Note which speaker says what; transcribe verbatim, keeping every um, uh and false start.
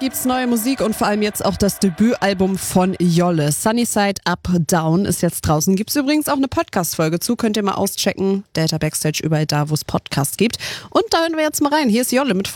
Speaker 1: gibt's neue Musik und vor allem jetzt auch das Debütalbum von Jolle. Sunnyside Up Down ist jetzt draußen. Gibt's übrigens auch eine Podcast-Folge zu, könnt ihr mal auschecken. Delta Backstage überall da, wo es Podcasts gibt. Und da hören wir jetzt mal rein. Hier ist Jolle mit